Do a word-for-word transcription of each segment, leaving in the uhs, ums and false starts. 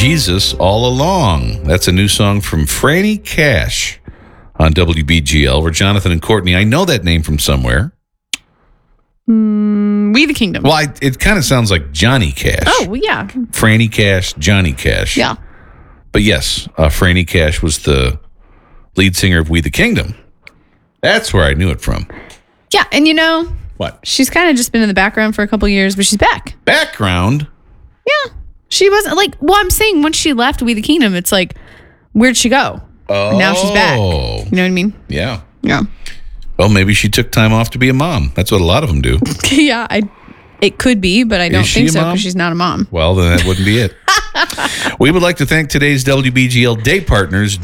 Jesus All Along. That's a new song from Franny Cash on W B G L. We're Jonathan and Courtney. I know that name from somewhere. Mm, We the Kingdom. Well, I, it kind of sounds like Johnny Cash. Oh, well, yeah. Franny Cash, Johnny Cash. Yeah. But yes, uh, Franny Cash was the lead singer of We the Kingdom. That's where I knew it from. Yeah, and you know, What? she's kind of just been in the background for a couple years, but she's back. Background? Yeah. She wasn't like, well, I'm saying once she left We the Kingdom, it's like, where'd she go? Oh. And now she's back. You know what I mean? Yeah. Yeah. Well, maybe she took time off to be a mom. That's what a lot of them do. yeah, I. It could be, but I don't Is she think a so mom? because she's not a mom. Well, then that wouldn't be it. We would like to thank today's W B G L day partners.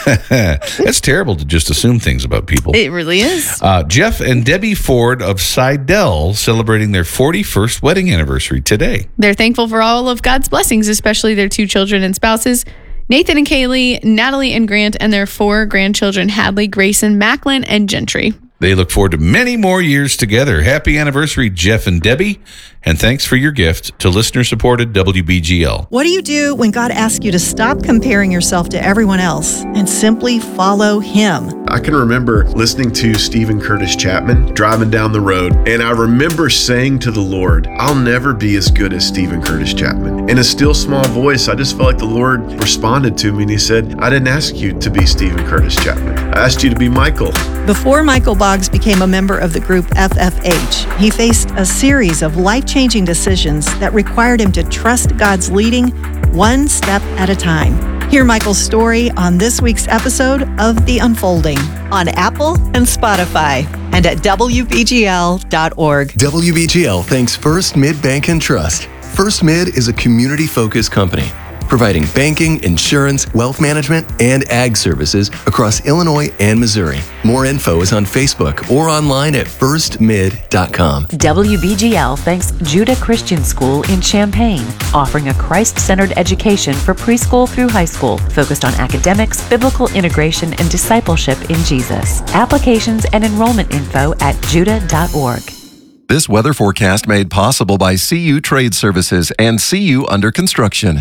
That's terrible to just assume things about people. It really is. Uh, Jeff and Debbie Ford of Seidel celebrating their forty-first wedding anniversary today. They're thankful for all of God's blessings, especially their two children and spouses, Nathan and Kaylee, Natalie and Grant, and their four grandchildren, Hadley, Grayson, Macklin, and Gentry. They look forward to many more years together. Happy anniversary, Jeff and Debbie. And thanks for your gift to listener-supported W B G L. What do you do when God asks you to stop comparing yourself to everyone else and simply follow Him? I can remember listening to Stephen Curtis Chapman driving down the road, and I remember saying to the Lord, I'll never be as good as Stephen Curtis Chapman. In a still small voice, I just felt like the Lord responded to me, and He said, I didn't ask you to be Stephen Curtis Chapman. I asked you to be Michael. Before Michael Boggs became a member of the group F F H, he faced a series of life-changing decisions that required him to trust God's leading one step at a time. Hear Michael's story on this week's episode of The Unfolding on Apple and Spotify and at W B G L dot org. W B G L thanks First Mid Bank and Trust. First Mid is a community-focused company providing banking, insurance, wealth management, and ag services across Illinois and Missouri. More info is on Facebook or online at first mid dot com. W B G L thanks Judah Christian School in Champaign, offering a Christ-centered education for preschool through high school, focused on academics, biblical integration, and discipleship in Jesus. Applications and enrollment info at judah dot org. This weather forecast made possible by C U Trade Services and C U Under Construction.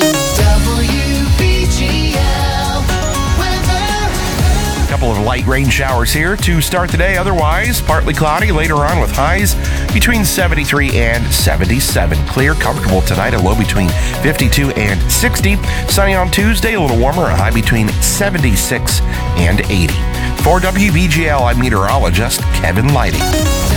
Couple of light rain showers here to start the day. Otherwise, partly cloudy later on with highs between seventy-three and seventy-seven. Clear, comfortable tonight, a low between fifty-two and sixty. Sunny on Tuesday, a little warmer, a high between seventy-six and eighty. For W B G L, I'm meteorologist Kevin Lighty.